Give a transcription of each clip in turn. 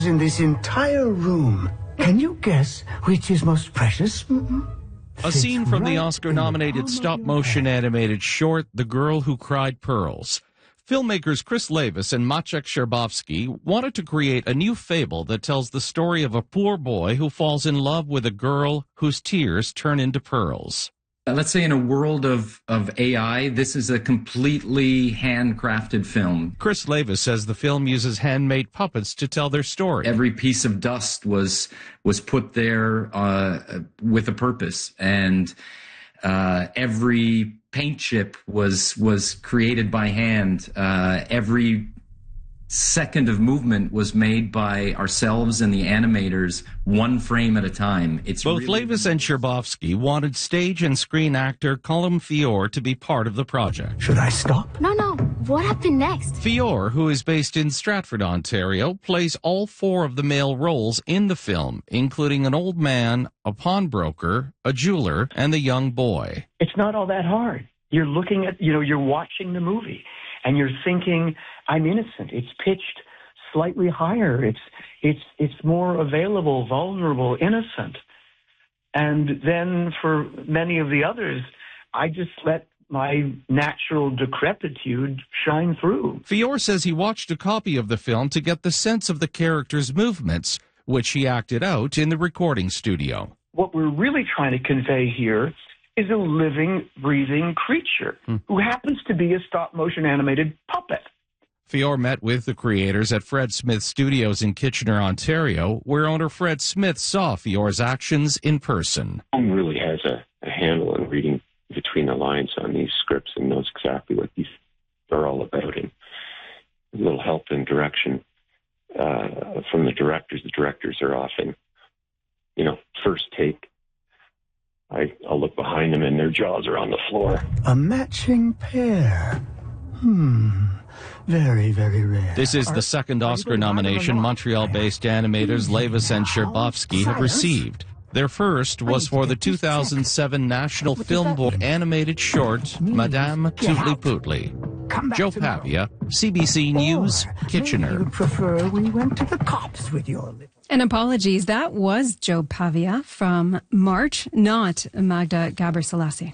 in this entire room. Can you guess which is most precious? A scene from the Oscar-nominated stop-motion animated short, The Girl Who Cried Pearls. Filmmakers Chris Lavis and Maciek Szczerbowski wanted to create a new fable that tells the story of a poor boy who falls in love with a girl whose tears turn into pearls. Let's say in a world of AI, this is a completely handcrafted film. Chris Lavis says the film uses handmade puppets to tell their story. Every piece of dust was put there with a purpose, and every paint chip was created by hand. Every second of movement was made by ourselves and the animators, one frame at a time. Both Lavis and Szczerbowski wanted stage and screen actor Colm Feore to be part of the project. Should I stop? No. What happened next? Feore, who is based in Stratford, Ontario, plays all 4 of the male roles in the film, including an old man, a pawnbroker, a jeweler, and the young boy. It's not all that hard. You're looking at, you're watching the movie, and you're thinking, I'm innocent. It's pitched slightly higher. It's more available, vulnerable, innocent. And then for many of the others, I just let my natural decrepitude shine through. Feore says he watched a copy of the film to get the sense of the characters' movements, which he acted out in the recording studio. What we're really trying to convey here is a living, breathing creature who happens to be a stop-motion animated puppet. Feore met with the creators at Fred Smith Studios in Kitchener, Ontario, where owner Fred Smith saw Fiore's actions in person. Colm really has a handle on reading between the lines on these scripts and knows exactly what these are all about. And a little help and direction from the directors. The directors are often, first take. I'll look behind them and their jaws are on the floor. A matching pair. Very, very rare. This is the second Oscar nomination Montreal-based animators Lavis and Szczerbowski have received. Their first was for the 2007 National Film Board animated short, Madame Tootly Pootly. Joe Pavia, CBC News, Kitchener. You'd prefer we went to the cops with your little... And apologies, that was Joe Pavia from March, not Magda Gaber-Selassie.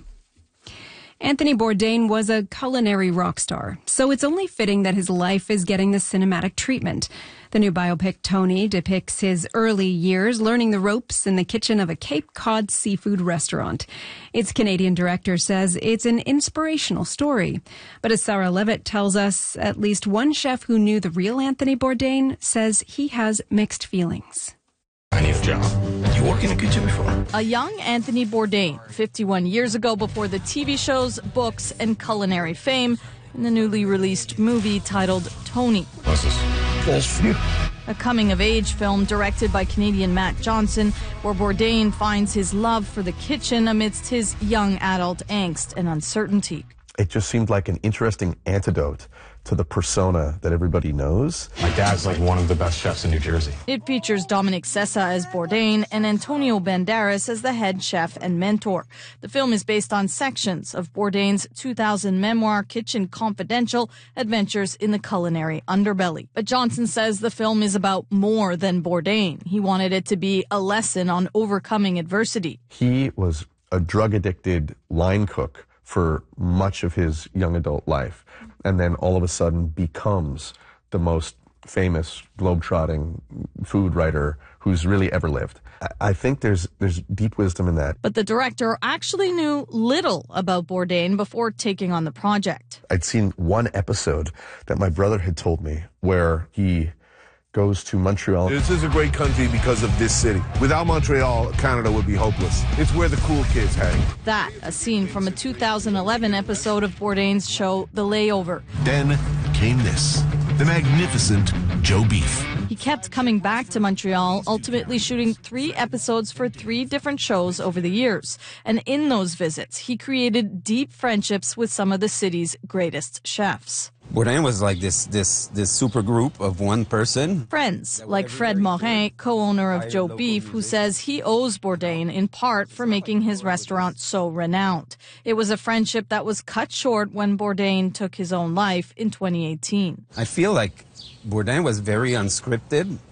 Anthony Bourdain was a culinary rock star, so it's only fitting that his life is getting the cinematic treatment. The new biopic, Tony, depicts his early years learning the ropes in the kitchen of a Cape Cod seafood restaurant. Its Canadian director says it's an inspirational story. But as Sarah Levitt tells us, at least one chef who knew the real Anthony Bourdain says he has mixed feelings. I need a job. You work in the kitchen before? A young Anthony Bourdain, 51 years ago before the TV shows, books, and culinary fame, in the newly released movie titled Tony. What's this? That's for you. A coming-of-age film directed by Canadian Matt Johnson, where Bourdain finds his love for the kitchen amidst his young adult angst and uncertainty. It just seemed like an interesting antidote to the persona that everybody knows. My dad's like one of the best chefs in New Jersey. It features Dominic Sessa as Bourdain and Antonio Banderas as the head chef and mentor. The film is based on sections of Bourdain's 2000 memoir, Kitchen Confidential, Adventures in the Culinary Underbelly. But Johnson says the film is about more than Bourdain. He wanted it to be a lesson on overcoming adversity. He was a drug-addicted line cook for much of his young adult life, and then all of a sudden becomes the most famous globe-trotting food writer who's really ever lived. I think there's deep wisdom in that. But the director actually knew little about Bourdain before taking on the project. I'd seen one episode that my brother had told me where he goes to Montreal. This is a great country because of this city. Without Montreal, Canada would be hopeless. It's where the cool kids hang. That, a scene from a 2011 episode of Bourdain's show, The Layover. Then came this, the magnificent Joe Beef. He kept coming back to Montreal, ultimately shooting 3 episodes for 3 different shows over the years. And in those visits, he created deep friendships with some of the city's greatest chefs. Bourdain was like this super group of one person. Friends, like Fred Morin, co-owner of Joe Beef, who says he owes Bourdain in part for making his restaurant so renowned. It was a friendship that was cut short when Bourdain took his own life in 2018. I feel like Bourdain was very unscripted.